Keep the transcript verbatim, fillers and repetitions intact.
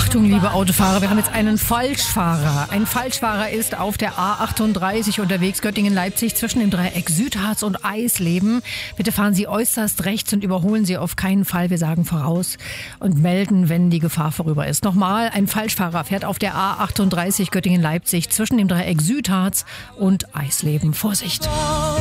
Achtung, liebe Autofahrer, wir haben jetzt einen Falschfahrer. Ein Falschfahrer ist auf der A achtunddreißig unterwegs, Göttingen-Leipzig, zwischen dem Dreieck Südharz und Eisleben. Bitte fahren Sie äußerst rechts und überholen Sie auf keinen Fall. Wir sagen voraus und melden, wenn die Gefahr vorüber ist. Nochmal, ein Falschfahrer fährt auf der A achtunddreißig Göttingen-Leipzig zwischen dem Dreieck Südharz und Eisleben. Vorsicht!